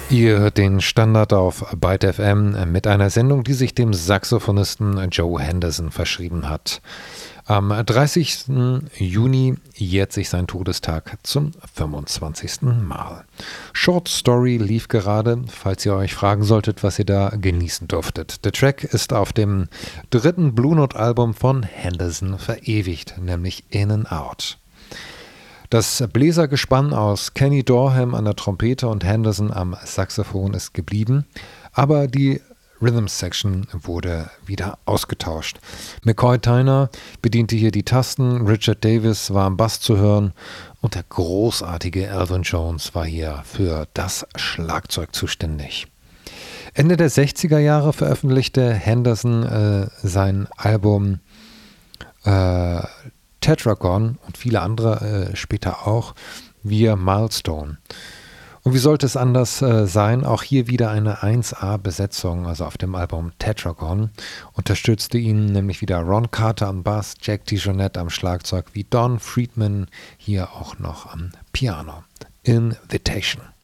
Ihr hört den Standard auf Byte FM mit einer Sendung, die sich dem Saxophonisten Joe Henderson verschrieben hat. Am 30. Juni jährt sich sein Todestag zum 25. Mal. Short Story lief gerade, falls ihr euch fragen solltet, was ihr da genießen durftet. Der Track ist auf dem dritten Blue Note Album von Henderson verewigt, nämlich In and Out. Das Bläsergespann aus Kenny Dorham an der Trompete und Henderson am Saxophon ist geblieben, aber die Rhythm Section wurde wieder ausgetauscht. McCoy Tyner bediente hier die Tasten, Richard Davis war am Bass zu hören und der großartige Elvin Jones war hier für das Schlagzeug zuständig. Ende der 60er Jahre veröffentlichte Henderson sein Album Tetragon und viele andere später auch via Milestone. Und wie sollte es anders sein? Auch hier wieder eine 1A-Besetzung, also auf dem Album Tetragon. Unterstützte ihn nämlich wieder Ron Carter am Bass, Jack DeJohnette am Schlagzeug, wie Don Friedman hier auch noch am Piano. Invitation.